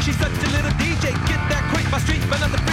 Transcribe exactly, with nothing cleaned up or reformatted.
She's such a little D J, get that quick, my street, but not the